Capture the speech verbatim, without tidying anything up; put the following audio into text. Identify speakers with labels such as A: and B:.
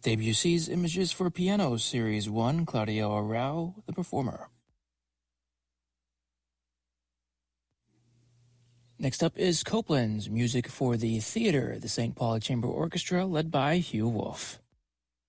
A: Debussy's Images for Piano, Series one, Claudio Arrau, the performer. Next up is Copland's Music for the Theatre, the Saint Paul Chamber Orchestra, led by Hugh Wolf.